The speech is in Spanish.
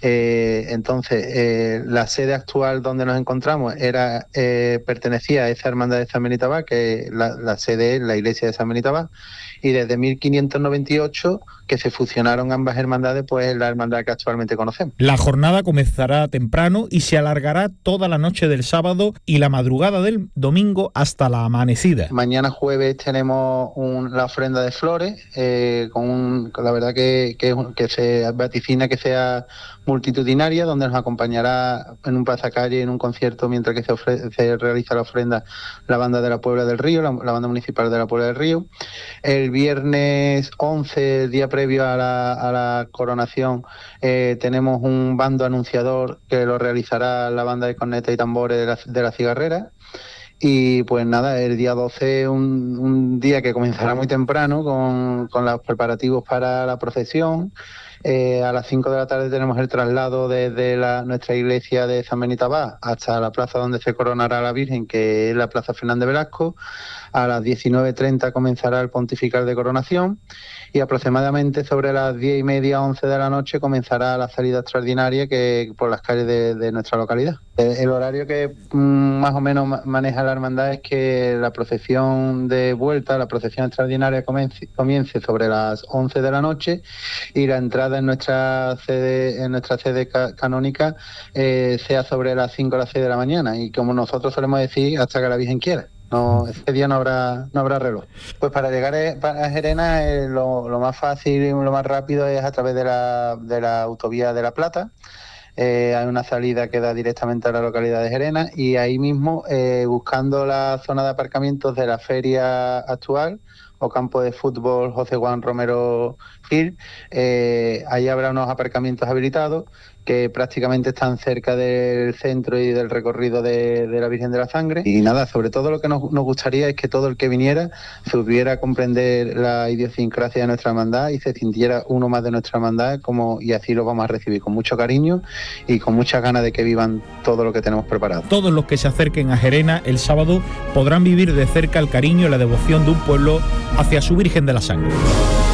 Entonces, la sede actual donde nos encontramos pertenecía a esa hermandad de San Benito Abad, que la sede es la iglesia de San Benito Abad, y desde 1598 que se fusionaron ambas hermandades, pues es la hermandad que actualmente conocemos. La jornada comenzará temprano y se alargará toda la noche del sábado y la madrugada del domingo hasta la amanecida. Mañana jueves tenemos la ofrenda de flores, con la verdad que se vaticina que sea multitudinaria, donde nos acompañará en un pasacalle, en un concierto, mientras que se realiza la ofrenda, la banda de la Puebla del Río, la banda municipal de la Puebla del Río. El viernes 11, día previo a la coronación, tenemos un bando anunciador que lo realizará la banda de cornetas y tambores de la Cigarrera. Y pues nada, el día 12, un día que comenzará muy temprano con los preparativos para la procesión. A las 5 de la tarde tenemos el traslado desde nuestra iglesia de San Benito Abad hasta la plaza donde se coronará la Virgen, que es la Plaza Fernández Velasco. A las 19:30 comenzará el pontifical de coronación y aproximadamente sobre las 10:30, 11 de la noche comenzará la salida extraordinaria que por las calles de nuestra localidad. El horario que más o menos maneja la hermandad es que la procesión de vuelta, la procesión extraordinaria comience sobre las 11 de la noche y la entrada en nuestra sede canónica sea sobre las 5 o las 6 de la mañana, y como nosotros solemos decir, hasta que la Virgen quiera. No, ese día no habrá reloj. Pues para llegar a Gerena lo más fácil y lo más rápido es a través de la autovía de La Plata. Hay una salida que da directamente a la localidad de Gerena, y ahí mismo, buscando la zona de aparcamientos de la feria actual o campo de fútbol José Juan Romero Gil, ahí habrá unos aparcamientos habilitados que prácticamente están cerca del centro y del recorrido de la Virgen de la Sangre. Y nada, sobre todo lo que nos gustaría es que todo el que viniera supiera comprender la idiosincrasia de nuestra hermandad y se sintiera uno más de nuestra hermandad, y así lo vamos a recibir con mucho cariño y con muchas ganas de que vivan todo lo que tenemos preparado. Todos los que se acerquen a Gerena el sábado podrán vivir de cerca el cariño y la devoción de un pueblo hacia su Virgen de la Sangre.